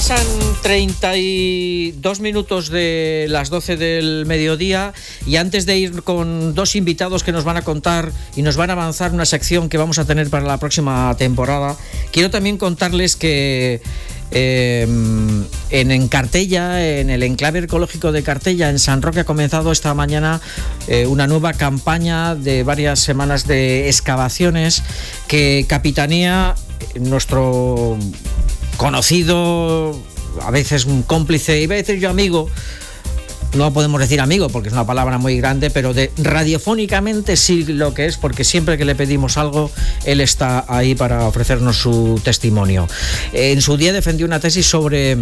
Pasan 32 minutos de las 12 del mediodía y antes de ir con dos invitados que nos van a contar y nos van a avanzar una sección que vamos a tener para la próxima temporada, quiero también contarles que en Cartella, en el enclave ecológico de Cartella, en San Roque, ha comenzado esta mañana una nueva campaña de varias semanas de excavaciones que capitanea nuestro conocido, a veces un cómplice, iba a decir yo amigo, no podemos decir amigo porque es una palabra muy grande, pero radiofónicamente sí lo que es, porque siempre que le pedimos algo, él está ahí para ofrecernos su testimonio. En su día defendió una tesis sobre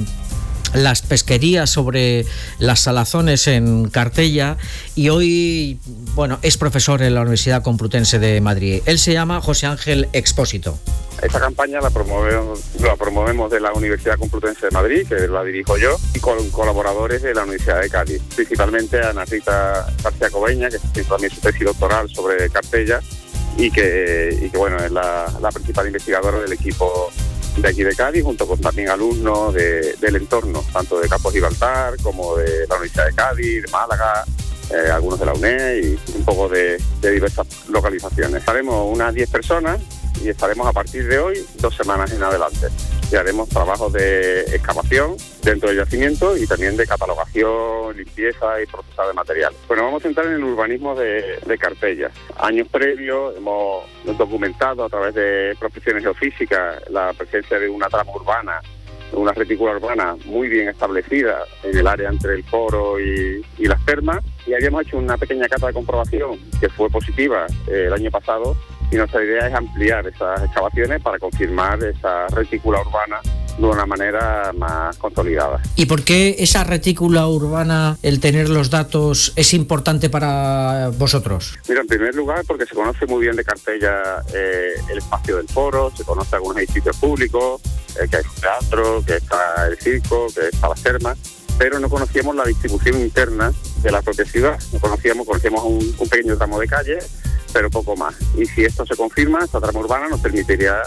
las pesquerías, sobre las salazones en Cartella, y hoy, bueno, es profesor en la Universidad Complutense de Madrid. Él se llama José Ángel Expósito. Esta campaña la promovemos de la Universidad Complutense de Madrid, que la dirijo yo, y con colaboradores de la Universidad de Cádiz, principalmente Ana Rita García Cobeña, que hizo también su tesis doctoral sobre Cartella, y que bueno, es la principal investigadora del equipo de aquí de Cádiz, junto con también alumnos del entorno, tanto de Campos Gibraltar como de la Universidad de Cádiz, de Málaga, algunos de la UNED y un poco de diversas localizaciones. Estaremos unas 10 personas y estaremos a partir de hoy 2 semanas en adelante. Y haremos trabajos de excavación dentro del yacimiento y también de catalogación, limpieza y procesado de materiales. Bueno, vamos a entrar en el urbanismo de Cartella. Años previos hemos documentado a través de prospecciones geofísicas la presencia de una trama urbana, una retícula urbana muy bien establecida en el área entre el foro y las termas, y habíamos hecho una pequeña cata de comprobación que fue positiva el año pasado, y nuestra idea es ampliar esas excavaciones para confirmar esa retícula urbana de una manera más consolidada. ¿Y por qué esa retícula urbana, el tener los datos, es importante para vosotros? Mira, en primer lugar porque se conoce muy bien de Cartella el espacio del foro, se conoce algunos edificios públicos, que hay un teatro, que está el circo, que está las termas, pero no conocíamos la distribución interna de la propia ciudad. Conocíamos un pequeño tramo de calle, pero poco más. Y si esto se confirma, esta trama urbana nos permitiría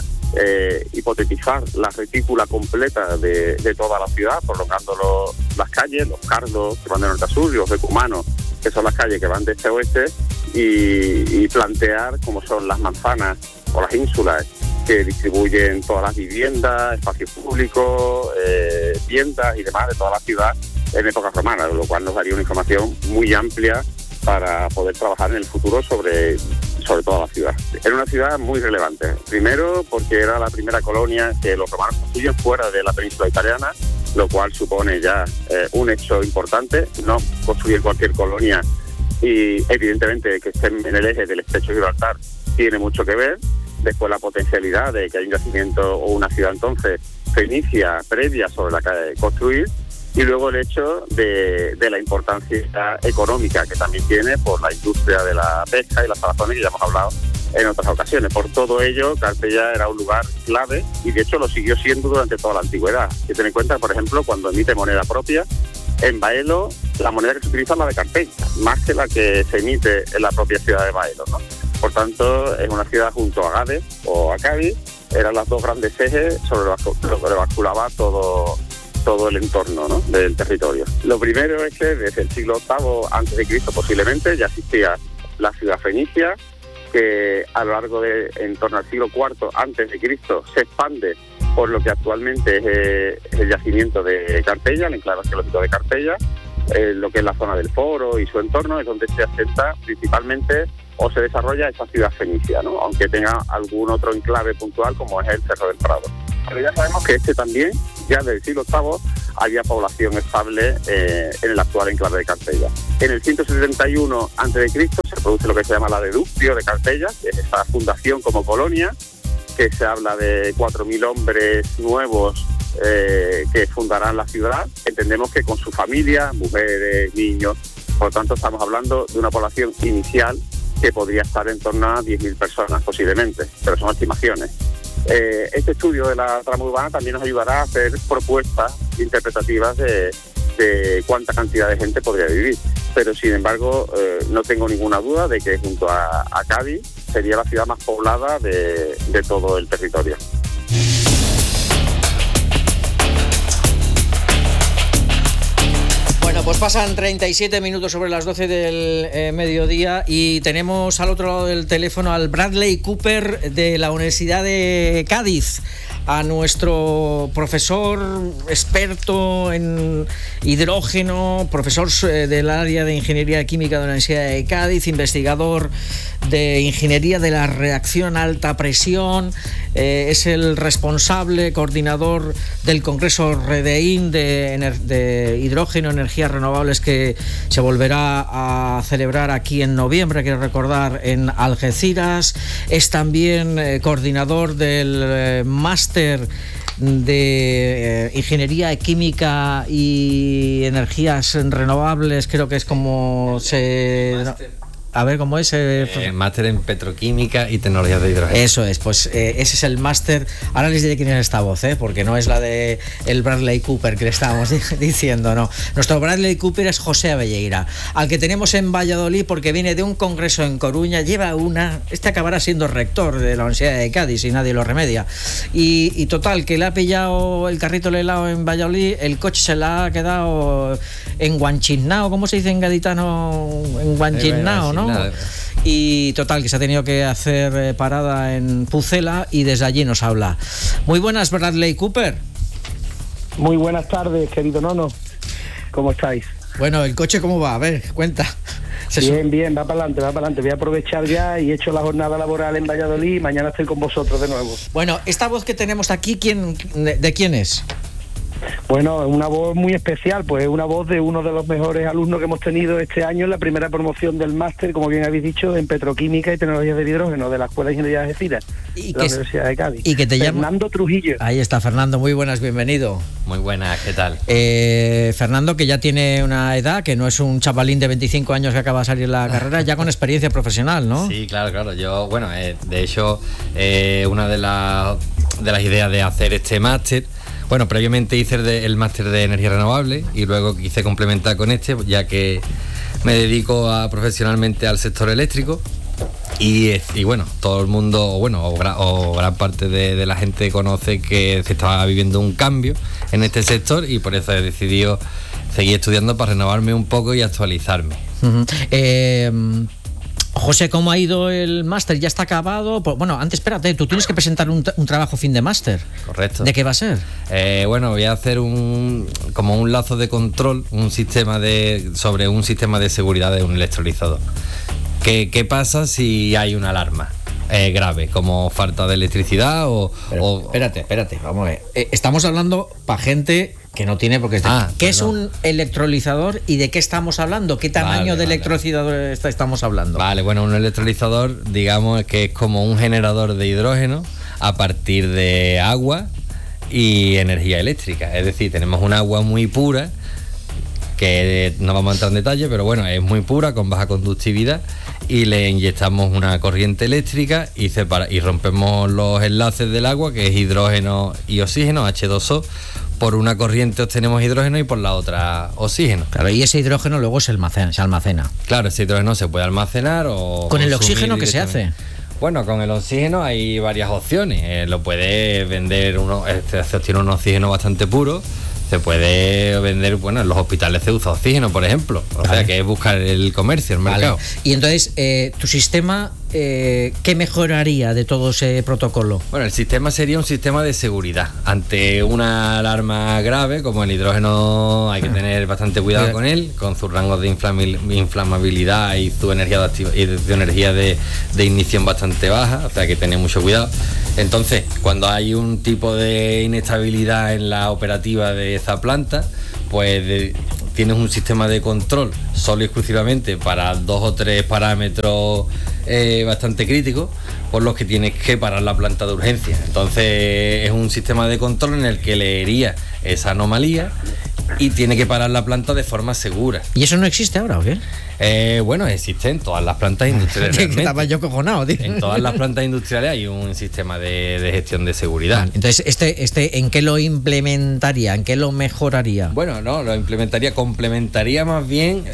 hipotetizar la retícula completa de toda la ciudad, prolongando las calles, los cardos que van de norte a sur y los decumanos, que son las calles que van de este a oeste, y plantear cómo son las manzanas o las ínsulas que distribuyen todas las viviendas, espacios públicos, tiendas y demás de toda la ciudad en épocas romanas, lo cual nos daría una información muy amplia para poder trabajar en el futuro sobre toda la ciudad. Era una ciudad muy relevante. Primero, porque era la primera colonia que los romanos construyen fuera de la península italiana, lo cual supone ya un hecho importante. No construir cualquier colonia y, evidentemente, que estén en el eje del estrecho de Gibraltar tiene mucho que ver. Después, la potencialidad de que hay un yacimiento o una ciudad entonces fenicia previa sobre la que construir. Y luego el hecho de la importancia económica que también tiene por la industria de la pesca y las salazones, que ya hemos hablado en otras ocasiones. Por todo ello, Cartella era un lugar clave y de hecho lo siguió siendo durante toda la antigüedad. Hay que tener en cuenta, por ejemplo, cuando emite moneda propia, en Baelo la moneda que se utiliza es la de Cartella, más que la que se emite en la propia ciudad de Baelo, ¿no? Por tanto, es una ciudad junto a Gades o a Cádiz, eran las dos grandes ejes sobre lo que basculaba todo el entorno, ¿no?, del territorio. Lo primero es que desde el siglo VIII a.C. posiblemente ya existía la ciudad fenicia, que a lo largo de en torno al siglo IV a.C. se expande por lo que actualmente es el yacimiento de Cartella, el enclave arqueológico de Cartella, lo que es la zona del foro y su entorno, es donde se asenta principalmente o se desarrolla esa ciudad fenicia, ¿no?, aunque tenga algún otro enclave puntual como es el Cerro del Prado. Pero ya sabemos que también, ya desde el siglo VIII, había población estable en el actual enclave de Cartella. En el 171 a.C. se produce lo que se llama la deductio de Cartella, que es esa fundación como colonia, que se habla de 4.000 hombres nuevos que fundarán la ciudad. Entendemos que con su familia, mujeres, niños, por lo tanto estamos hablando de una población inicial que podría estar en torno a 10.000 personas posiblemente, pero son estimaciones. Este estudio de la trama urbana también nos ayudará a hacer propuestas interpretativas de cuánta cantidad de gente podría vivir. Pero sin embargo, no tengo ninguna duda de que junto a Cádiz sería la ciudad más poblada de todo el territorio. Pasan 37 minutos sobre las 12 del mediodía y tenemos al otro lado del teléfono al Bradley Cooper de la Universidad de Cádiz, a nuestro profesor experto en hidrógeno, profesor del área de Ingeniería Química de la Universidad de Cádiz, investigador de Ingeniería de la Reacción a Alta Presión, es el responsable, coordinador del Congreso REDEIN de Hidrógeno, Energías Renovables, que se volverá a celebrar aquí en noviembre, quiero recordar, en Algeciras. Es también coordinador del máster de Ingeniería Química y Energías Renovables, creo que es como se... A ver, ¿cómo es? Máster en Petroquímica y Tecnologías de Hidrógeno. Eso es, pues ese es el máster. Ahora les diré quién es esta voz, porque no es la de el Bradley Cooper que le estábamos diciendo, no. Nuestro Bradley Cooper es José Abelleira, al que tenemos en Valladolid porque viene de un congreso en Coruña, lleva este acabará siendo rector de la Universidad de Cádiz y nadie lo remedia. Y total, que le ha pillado el carrito del helado en Valladolid, el coche se le ha quedado enguanchinao, ¿cómo se dice en gaditano? Enguanchinao, ¿no? Y total, que se ha tenido que hacer parada en Pucela y desde allí nos habla. Muy buenas, Bradley Cooper. Muy buenas tardes, querido Nono. ¿Cómo estáis? Bueno, ¿el coche cómo va? A ver, cuenta. Bien, va para adelante. Voy a aprovechar ya y he hecho la jornada laboral en Valladolid y mañana estoy con vosotros de nuevo. Bueno, esta voz que tenemos aquí, ¿de quién es? Bueno, una voz muy especial, pues una voz de uno de los mejores alumnos que hemos tenido este año en la primera promoción del máster, como bien habéis dicho, en Petroquímica y Tecnologías del Hidrógeno de la Escuela de Ingeniería de Algeciras, de la Universidad de Cádiz. Y que te llamo Fernando Trujillo. Ahí está, Fernando, muy buenas, bienvenido. Muy buenas, ¿qué tal? Fernando, que ya tiene una edad, que no es un chavalín de 25 años que acaba de salir de la carrera, ya con experiencia profesional, ¿no? Sí, claro. Yo, bueno, de hecho, una de las ideas de hacer este máster, bueno, previamente hice el máster de energía renovable y luego quise complementar con este, ya que me dedico profesionalmente al sector eléctrico y bueno, todo el mundo, o gran parte de la gente conoce que se estaba viviendo un cambio en este sector y por eso he decidido seguir estudiando para renovarme un poco y actualizarme. Uh-huh. José, ¿cómo ha ido el máster? ¿Ya está acabado? Bueno, antes espérate, tú tienes que presentar un trabajo fin de máster. Correcto. ¿De qué va a ser? Voy a hacer como un lazo de control, sobre un sistema de seguridad de un electrolizador. ¿Qué pasa si hay una alarma grave, como falta de electricidad Espérate, vamos a ver. Estamos hablando para gente que no tiene por qué estar. ¿Qué es un electrolizador y de qué estamos hablando? ¿Qué tamaño de electrolizador estamos hablando? Vale, bueno, un electrolizador, digamos que es como un generador de hidrógeno a partir de agua y energía eléctrica. Es decir, tenemos un agua muy pura, que no vamos a entrar en detalle, pero bueno, es muy pura, con baja conductividad, y le inyectamos una corriente eléctrica y rompemos los enlaces del agua, que es hidrógeno y oxígeno, H2O. Por una corriente obtenemos hidrógeno y por la otra oxígeno. Claro, y ese hidrógeno luego se almacena. Claro, ese hidrógeno se puede almacenar o... ¿Con el oxígeno qué se hace? Bueno, con el oxígeno hay varias opciones. Lo puede vender se obtiene un oxígeno bastante puro. Se puede vender, en los hospitales se usa oxígeno, por ejemplo. O sea, que es buscar el comercio, el mercado. Y entonces, tu sistema, ¿qué mejoraría de todo ese protocolo? Bueno, el sistema sería un sistema de seguridad. Ante una alarma grave, como el hidrógeno, hay que tener bastante cuidado con él, con sus rangos de inflamabilidad y su energía de ignición bastante baja, o sea, hay que tener mucho cuidado. Entonces, cuando hay un tipo de inestabilidad en la operativa de esa planta, pues tienes un sistema de control solo y exclusivamente para 2 o 3 parámetros bastante críticos, por los que tienes que parar la planta de urgencia. Entonces es un sistema de control en el que leería esa anomalía y tiene que parar la planta de forma segura. ¿Y eso no existe ahora o qué? Bueno, existe en todas las plantas industriales. Estaba yo cojonado, tío. En todas las plantas industriales hay un sistema de gestión de seguridad. Entonces, ¿en qué lo implementaría? ¿En qué lo mejoraría? Bueno, no, lo implementaría, complementaría más bien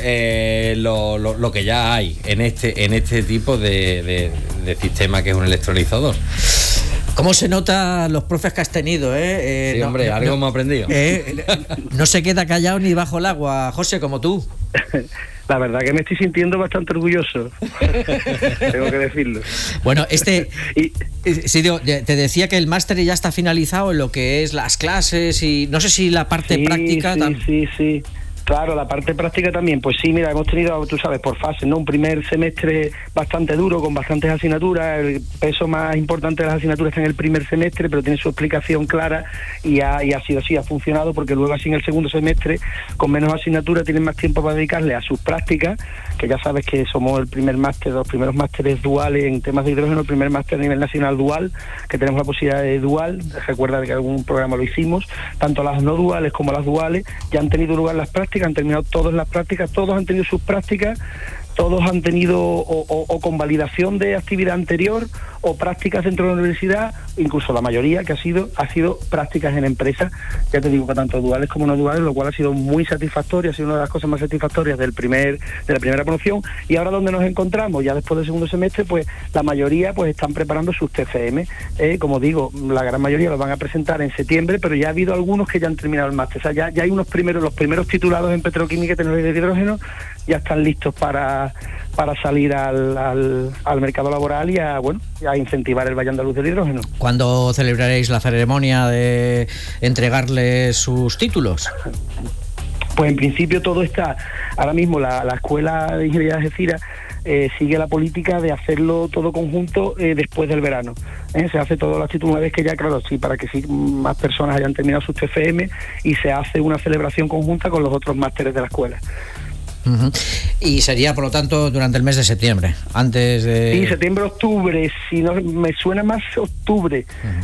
lo que ya hay en este tipo de sistema que es un electrolizador. ¿Cómo se nota los profes que has tenido? Sí, hombre, algo hemos aprendido. No se queda callado ni bajo el agua, José, como tú. La verdad que me estoy sintiendo bastante orgulloso. Tengo que decirlo. Bueno, sí, te decía que el máster ya está finalizado en lo que es las clases y no sé si la parte práctica... Sí. Claro, la parte práctica también. Pues sí, mira, hemos tenido, tú sabes, por fases, ¿no? Un primer semestre bastante duro, con bastantes asignaturas. El peso más importante de las asignaturas está en el primer semestre, pero tiene su explicación clara y ha sido así, ha funcionado, porque luego así en el segundo semestre, con menos asignaturas, tienen más tiempo para dedicarle a sus prácticas, que ya sabes que somos el primer máster, los primeros másteres duales en temas de hidrógeno, el primer máster a nivel nacional dual, que tenemos la posibilidad de dual. Recuerda que algún programa lo hicimos. Tanto las no duales como las duales ya han tenido lugar las prácticas, han terminado todas las prácticas, todos han tenido sus prácticas, todos han tenido o con validación de actividad anterior o prácticas dentro de la universidad, incluso la mayoría que ha sido prácticas en empresas, ya te digo que tanto duales como no duales, lo cual ha sido muy satisfactorio, ha sido una de las cosas más satisfactorias de la primera promoción. Y ahora donde nos encontramos, ya después del segundo semestre, pues la mayoría pues están preparando sus TFM, como digo, la gran mayoría los van a presentar en septiembre, pero ya ha habido algunos que ya han terminado el máster, o sea, ya hay los primeros titulados en petroquímica y tecnología de hidrógeno, ya están listos para salir al mercado laboral y a incentivar el Valle Andaluz del Hidrógeno. ¿Cuándo celebraréis la ceremonia de entregarles sus títulos? Pues en principio todo está, ahora mismo la Escuela de Ingeniería de Algeciras sigue la política de hacerlo todo conjunto después del verano. Se hace todos los títulos una vez que ya, claro, sí, para que sí más personas hayan terminado sus TFM, y se hace una celebración conjunta con los otros másteres de la escuela. Uh-huh. Y sería, por lo tanto, durante el mes de septiembre, antes de... Sí, septiembre-octubre, si no, me suena más octubre,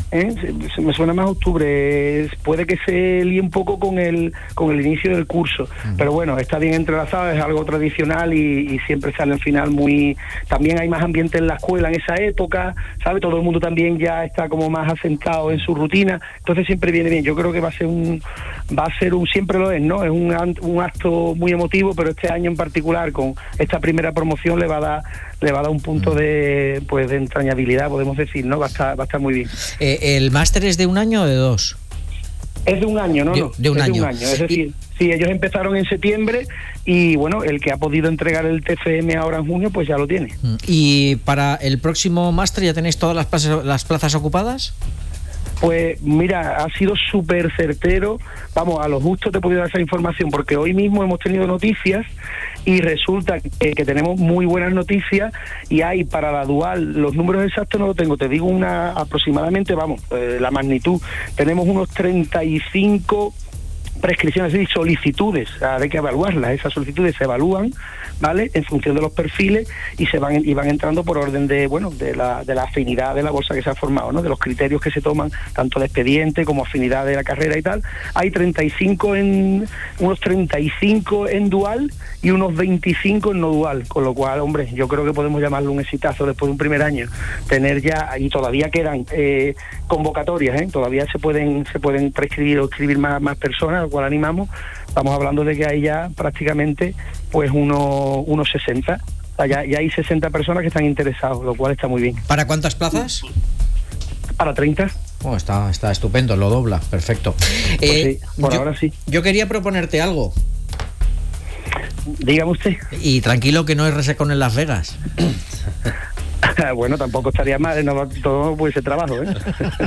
me suena más octubre, puede que se líe un poco con el inicio del curso, pero bueno, está bien entrelazado, es algo tradicional y siempre sale al final muy... También hay más ambiente en la escuela en esa época, ¿sabe? Todo el mundo también ya está como más asentado en su rutina, entonces siempre viene bien. Yo creo que va a ser un siempre lo es, ¿no? Es un acto muy emotivo, pero este año en particular, con esta primera promoción, le va a dar un punto de entrañabilidad, podemos decir, ¿no? Va a estar muy bien. ¿El máster es de un año o de dos? Es de un año, ¿no? De un año. Es decir, sí, ellos empezaron en septiembre y, bueno, el que ha podido entregar el TFM ahora en junio, pues ya lo tiene. ¿Y para el próximo máster ya tenéis todas las plazas ocupadas? Pues mira, ha sido súper certero, vamos, a lo justo te he podido dar esa información, porque hoy mismo hemos tenido noticias y resulta que tenemos muy buenas noticias, y hay para la dual, los números exactos no los tengo, te digo aproximadamente, la magnitud, tenemos unos 35 prescripciones y solicitudes, hay que evaluarlas, esas solicitudes se evalúan, ¿vale?, en función de los perfiles, y van entrando por orden de la afinidad de la bolsa que se ha formado, ¿no?, de los criterios que se toman, tanto de expediente como afinidad de la carrera y tal. Hay unos 35 en dual y unos 25 en no dual, con lo cual, hombre, yo creo que podemos llamarlo un exitazo después de un primer año, tener ya, y todavía quedan convocatorias, todavía se pueden prescribir o escribir más personas, lo cual animamos. Estamos hablando de que hay ya prácticamente pues unos 60, o sea, ya hay 60 personas que están interesados, lo cual está muy bien. ¿Para cuántas plazas? Para 30. Oh, está estupendo, lo dobla, perfecto. Pues sí, ahora sí. Yo quería proponerte algo. Dígame usted. Y tranquilo que no es resecón en Las Vegas. Bueno, tampoco estaría mal, no todo puede ser trabajo, ¿eh?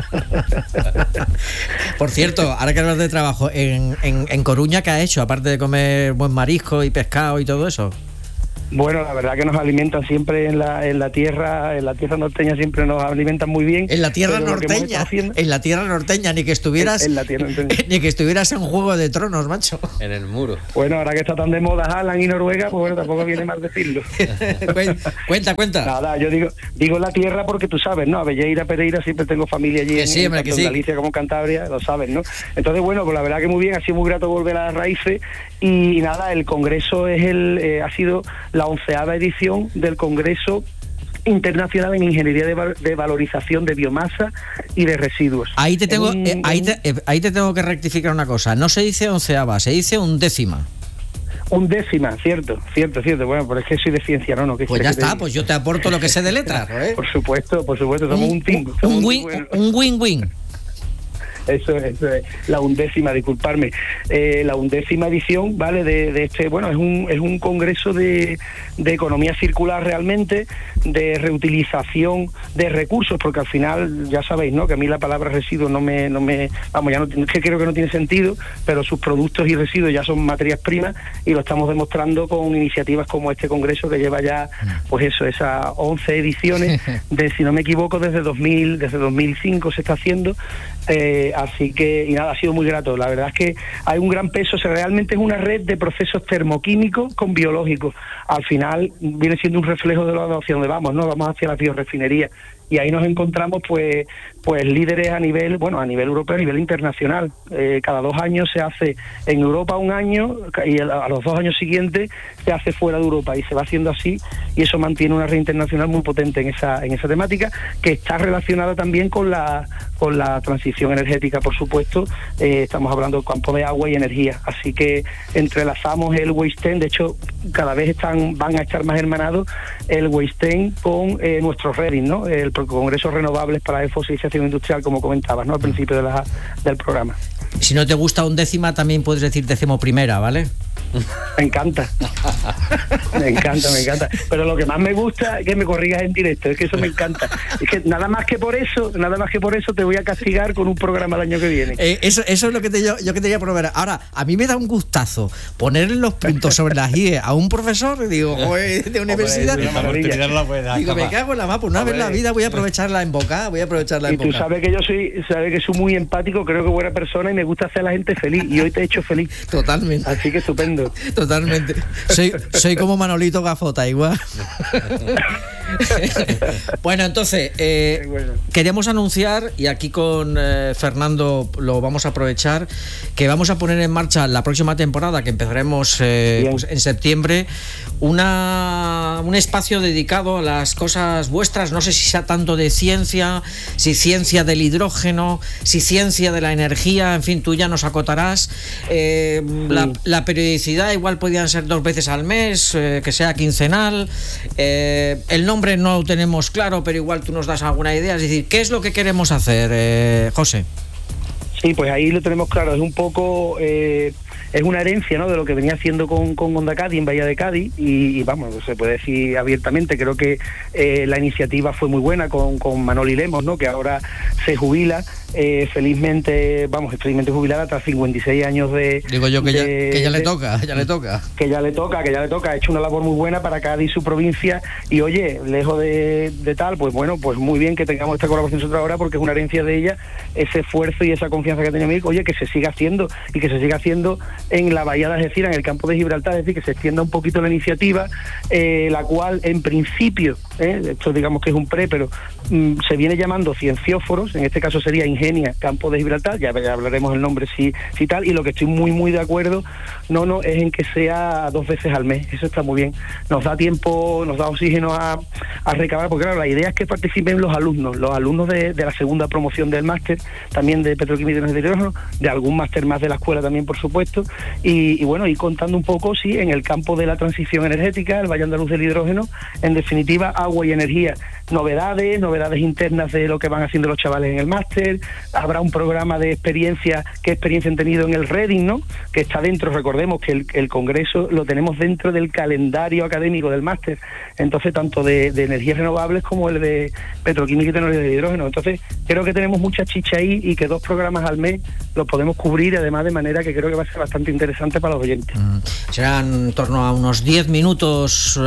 Por cierto, ahora que hablas de trabajo, en Coruña, ¿qué ha hecho? Aparte de comer buen marisco y pescado y todo eso. Bueno, la verdad que nos alimentan siempre en la tierra norteña, siempre nos alimentan muy bien. En la tierra norteña, ni que estuvieras ni que estuvieras en Juego de Tronos, macho. En el muro. Bueno, ahora que está tan de moda Haaland y Noruega, pues bueno, tampoco viene mal decirlo. Cuenta. Nada, yo digo la tierra porque tú sabes, ¿no? Abelleira, Pereira, siempre tengo familia allí en Galicia como en Cantabria, lo sabes, ¿no? Entonces, bueno, pues la verdad que muy bien, ha sido muy grato volver a las raíces y nada, el congreso ha sido la 11ª edición del Congreso Internacional en Ingeniería de Valorización de Biomasa y de Residuos. Ahí te tengo que rectificar una cosa. No se dice 11ª, se dice 11ª. Undécima, cierto. Bueno, pero es que soy de ciencia, ¿no? Pues ya está, pues yo te aporto lo que sé de letras. Por supuesto, somos un team. Un win-win. Eso es la 11ª, disculparme. La 11ª edición, ¿vale? De este, bueno, es un congreso de economía circular realmente, de reutilización de recursos, porque al final, ya sabéis, ¿no? Que a mí la palabra residuo vamos, ya no, es que creo que no tiene sentido, pero sus productos y residuos ya son materias primas y lo estamos demostrando con iniciativas como este congreso que lleva ya, pues eso, esas 11 ediciones, si no me equivoco, desde 2005 se está haciendo. Así que, y nada, ha sido muy grato. La verdad es que hay un gran peso, realmente es una red de procesos termoquímicos con biológicos. Al final viene siendo un reflejo de hacia donde vamos, ¿no? Vamos hacia la biorefinería. Y ahí nos encontramos pues líderes a nivel europeo, a nivel internacional. Cada 2 años se hace en Europa un año y a los 2 años siguientes se hace fuera de Europa y se va haciendo así, y eso mantiene una red internacional muy potente en esa temática, que está relacionada también con la transición energética, por supuesto. Estamos hablando del campo de agua y energía, así que entrelazamos el Waste10. De hecho, cada vez van a estar más hermanados el Waste10 con nuestro Reading, ¿no? El Congreso Renovables para la Desfosilización Industrial, como comentabas, ¿no? Al principio del programa. Si no te gusta 11ª, también puedes decir 11ª, ¿vale? Me encanta. Me encanta. Pero lo que más me gusta es que me corrigas en directo, es que eso me encanta. Es que nada más que por eso te voy a castigar con un programa el año que viene. Eso es lo que yo que te voy a probar. Ahora, a mí me da un gustazo ponerle los puntos sobre las IE a un profesor, digo, de universidad. Digo, me cago en la mapa, una vez en la vida voy a aprovecharla en boca. Y tú sabes que yo soy muy empático, creo que buena persona y me gusta hacer a la gente feliz, y hoy te he hecho feliz. Totalmente. Así que estupendo. Totalmente. Soy como Manolito Gafota, igual. Bueno, entonces, queremos anunciar, y aquí con Fernando lo vamos a aprovechar, que vamos a poner en marcha la próxima temporada, que empezaremos pues en septiembre, un espacio dedicado a las cosas vuestras. No sé si sea tanto de ciencia, si ciencia del hidrógeno, si ciencia de la energía, en fin, tú ya nos acotarás. La periodicidad igual podrían ser 2 veces al mes, que sea quincenal. El nombre no lo tenemos claro, pero igual tú nos das alguna idea. Es decir, ¿qué es lo que queremos hacer, José? Sí, pues ahí lo tenemos claro. Es un poco... es una herencia, ¿no?, de lo que venía haciendo con Onda Cádiz en Bahía de Cádiz, y vamos, se puede decir abiertamente. Creo que la iniciativa fue muy buena con Manoli Lemos, ¿no?, que ahora se jubila, felizmente jubilada tras 56 años de... Digo yo que ya le toca. Que ya le toca. Ha hecho una labor muy buena para Cádiz y su provincia, y oye, lejos de tal, pues bueno, pues muy bien que tengamos esta colaboración nosotros ahora, porque es una herencia de ella, ese esfuerzo y esa confianza que tenía en mí, oye, que se siga haciendo, y que se siga haciendo en la bahía de Algeciras, en el campo de Gibraltar. Es decir, que se extienda un poquito la iniciativa, la cual en principio, esto digamos que es un pero se viene llamando Ciencióforos, en este caso sería Ingenia Campo de Gibraltar, ya hablaremos el nombre si tal, y lo que estoy muy de acuerdo, no es en que sea 2 veces al mes. Eso está muy bien, nos da tiempo, nos da oxígeno a recabar, porque claro, la idea es que participen los alumnos de la segunda promoción del máster, también de Petroquímica y Hidrógeno, de algún máster más de la escuela también, por supuesto, y bueno, ir contando un poco, sí, en el campo de la transición energética, el Valle Andaluz del Hidrógeno, en definitiva, agua y energía. Novedades internas de lo que van haciendo los chavales en el máster. Habrá un programa de experiencia, qué experiencia han tenido en el Reading, ¿no?, que está dentro. Recordemos que el congreso lo tenemos dentro del calendario académico del máster, entonces tanto de energías renovables como el de petroquímica y tecnología de hidrógeno. Entonces creo que tenemos mucha chicha ahí, y que 2 programas al mes los podemos cubrir, además de manera que creo que va a ser bastante interesante para los oyentes. Serán en torno a unos 10 minutos,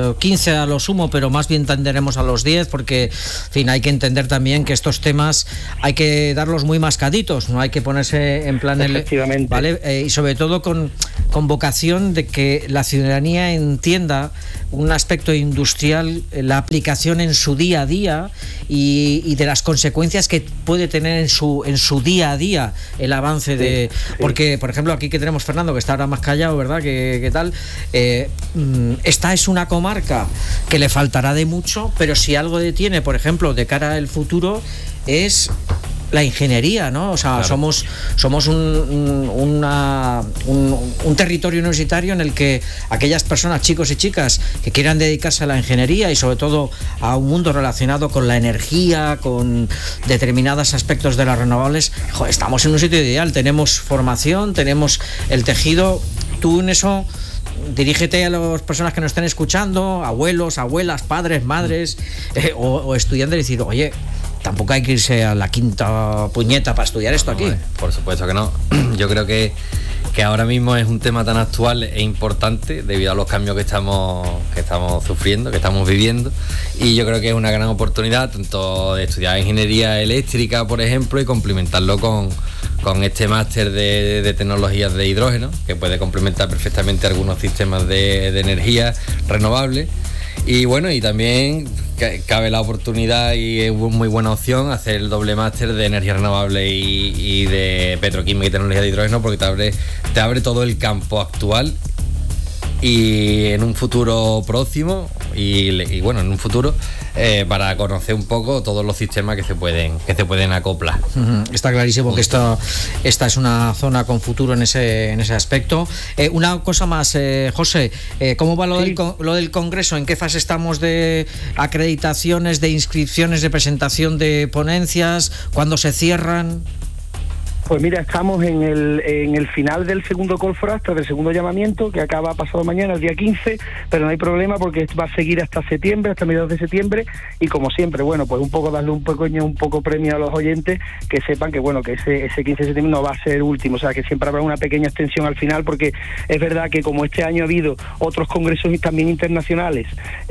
15 a lo sumo, pero más bien tenderemos a los 10, porque, en fin, hay que entender también que estos temas hay que darlos muy mascaditos, no hay que ponerse en plan... Efectivamente. ¿Vale? Y sobre todo con vocación de que la ciudadanía entienda un aspecto industrial, la aplicación en su día a día, y de las consecuencias que puede tener en su día a día el avance de... Sí. Porque, por ejemplo, aquí que tenemos Fernando, que está ahora más callado, ¿verdad? ¿Qué tal? Esta es una comarca que le faltará de mucho, pero si algo detiene, por ejemplo, de cara al futuro, es la ingeniería, ¿no? O sea, claro, somos un territorio universitario en el que aquellas personas, chicos y chicas, que quieran dedicarse a la ingeniería y sobre todo a un mundo relacionado con la energía, con determinados aspectos de las renovables, estamos en un sitio ideal, tenemos formación, tenemos el tejido. Tú en eso dirígete a las personas que nos estén escuchando, abuelos, abuelas, padres, madres, o estudiantes, y decir, oye, tampoco hay que irse a la quinta puñeta para estudiar esto aquí. Por supuesto que no. Yo creo que ahora mismo es un tema tan actual e importante debido a los cambios que estamos sufriendo, que estamos viviendo, y yo creo que es una gran oportunidad tanto de estudiar ingeniería eléctrica, por ejemplo, y complementarlo con este máster de tecnologías de hidrógeno, que puede complementar perfectamente algunos sistemas de energía renovable. Y bueno, y también cabe la oportunidad, y es muy buena opción, hacer el doble máster de energía renovable y de petroquímica y tecnología de hidrógeno, porque te abre todo el campo actual, y en un futuro próximo y bueno, en un futuro para conocer un poco todos los sistemas que se pueden acoplar. Está clarísimo que esta es una zona con futuro en ese aspecto. Una cosa más, José, ¿cómo va lo del Congreso? ¿En qué fase estamos de acreditaciones, de inscripciones, de presentación de ponencias? ¿Cuándo se cierran? Pues mira, estamos en el final del segundo call for action, del segundo llamamiento, que acaba pasado mañana, el día 15, pero no hay problema porque va a seguir hasta septiembre, hasta mediados de septiembre, y como siempre, bueno, pues un poco darle un poco premio a los oyentes, que sepan que bueno, que ese 15 de septiembre no va a ser el último, o sea, que siempre habrá una pequeña extensión al final, porque es verdad que como este año ha habido otros congresos también internacionales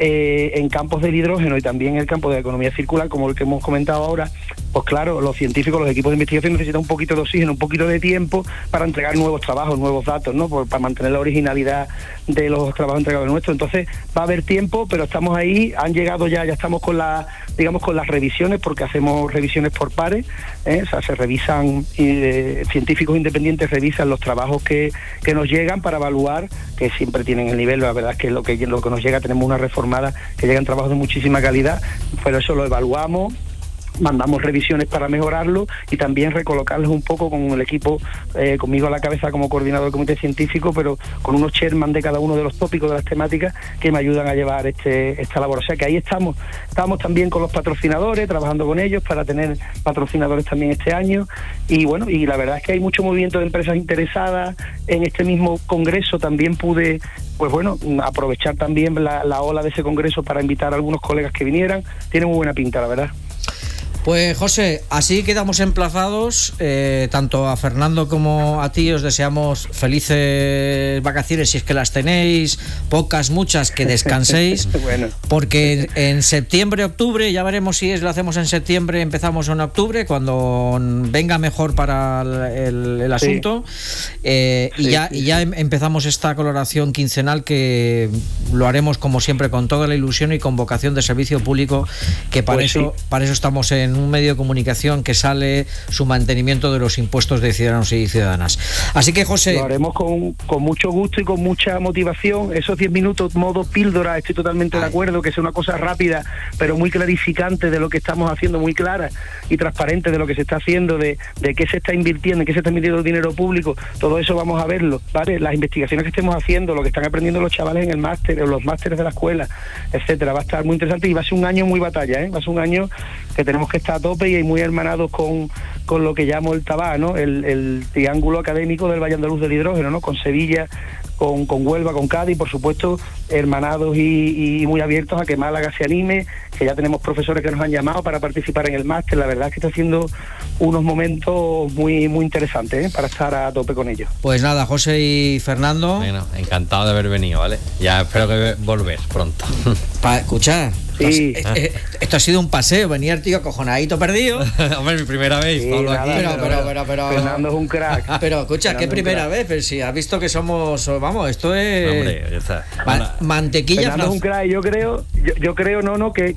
en campos del hidrógeno y también en el campo de la economía circular, como el que hemos comentado ahora, pues claro, los científicos, los equipos de investigación necesitan un poquito de oxígeno, un poquito de tiempo para entregar nuevos trabajos, nuevos datos, ¿no? Para mantener la originalidad de los trabajos entregados nuestros. Entonces va a haber tiempo, pero estamos ahí, han llegado ya estamos con las revisiones, porque hacemos revisiones por pares, o sea, se revisan, científicos independientes revisan los trabajos que nos llegan para evaluar, que siempre tienen el nivel. La verdad es que lo que nos llega, tenemos una reformada que llegan trabajos de muchísima calidad, pero eso lo evaluamos, mandamos revisiones para mejorarlo y también recolocarlos un poco con el equipo, conmigo a la cabeza como coordinador del comité científico, pero con unos chairman de cada uno de los tópicos, de las temáticas, que me ayudan a llevar esta labor. O sea que ahí estamos también con los patrocinadores, trabajando con ellos para tener patrocinadores también este año, y bueno, y la verdad es que hay mucho movimiento de empresas interesadas. En este mismo congreso también pude, pues bueno, aprovechar también la ola de ese congreso para invitar a algunos colegas que vinieran. Tiene muy buena pinta, la verdad. Pues José, así quedamos emplazados, tanto a Fernando como a ti os deseamos felices vacaciones, si es que las tenéis, pocas, muchas, que descanséis, bueno, porque en septiembre, octubre, ya veremos si lo hacemos en septiembre, empezamos en octubre, cuando venga mejor para el asunto, sí. Y ya empezamos esta coloración quincenal, que lo haremos como siempre con toda la ilusión y con vocación de servicio público, que para eso estamos en un medio de comunicación que sale su mantenimiento de los impuestos de ciudadanos y ciudadanas. Así que, José, lo haremos con mucho gusto y con mucha motivación. Esos 10 minutos modo píldora, estoy totalmente de acuerdo, que sea una cosa rápida pero muy clarificante de lo que estamos haciendo, muy clara y transparente de lo que se está haciendo, de qué se está invirtiendo, en qué se está invirtiendo el dinero público. Todo eso vamos a verlo, ¿vale? Las investigaciones que estemos haciendo, lo que están aprendiendo los chavales en el máster, en los másteres de la escuela, etcétera. Va a estar muy interesante y va a ser un año muy batalla, Va a ser un año que tenemos que estar a tope y muy hermanados con lo que llamo el TABA, ¿no? El triángulo académico del Valle Andaluz del Hidrógeno, ¿no? Con Sevilla, con Huelva, con Cádiz, por supuesto, hermanados y muy abiertos a que Málaga se anime, que ya tenemos profesores que nos han llamado para participar en el máster. La verdad es que está haciendo unos momentos muy, muy interesantes, para estar a tope con ellos. Pues nada, José y Fernando. Bueno, encantado de haber venido, ¿vale? Ya espero que volver pronto. Para escuchar. Sí. Esto ha sido un paseo, venía el tío acojonadito perdido. Hombre, mi primera vez, sí, Pablo, nada, aquí. Pero Fernando es un crack. Pero escucha, ¿qué primera vez? Pero si has visto que somos, vamos, esto es... Hombre, ya está. Mantequilla. Fernando es un crack, yo creo, que